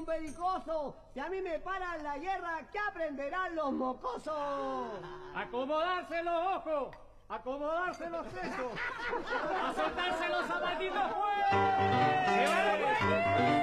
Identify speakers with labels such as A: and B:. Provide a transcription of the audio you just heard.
A: un belicoso. Si a mí me paran la guerra, ¿qué aprenderán los mocosos?
B: ¡Acomodarse los ojos! ¡Acomodarse los sesos! ¡A soltarse los zapatitos, pues!